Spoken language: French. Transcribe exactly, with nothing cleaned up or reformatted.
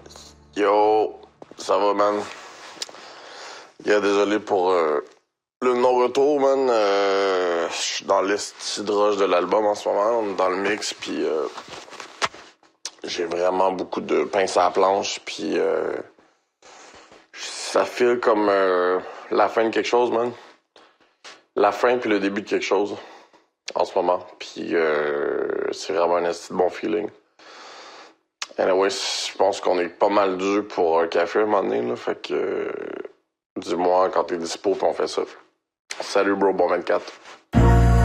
Yo, ça va, man? Yeah, désolé pour euh, le non-retour, man. Euh, Je suis dans l'estidrage de l'album en ce moment. On est dans le mix, puis euh, j'ai vraiment beaucoup de pince à la planche, puis euh, ça file comme euh, la fin de quelque chose, man. La fin puis le début de quelque chose en ce moment. Puis euh, c'est vraiment un esti de bon feeling. Anyway, je pense qu'on est pas mal dû pour un café à un moment donné, là. Fait que euh, dis-moi quand t'es dispo, puis on fait ça. Salut, bro, bon vingt-quatre.